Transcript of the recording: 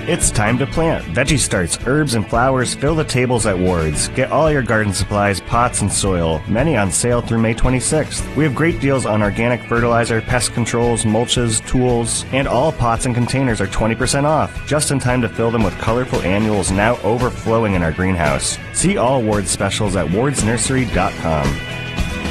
It's time to plant. Veggie starts, herbs, and flowers fill the tables at Ward's. Get all your garden supplies, pots, and soil, many on sale through May 26th. We have great deals on organic fertilizer, pest controls, mulches, tools, and all pots and containers are 20% off, just in time to fill them with colorful annuals now overflowing in our greenhouse. See all Ward's specials at wardsnursery.com.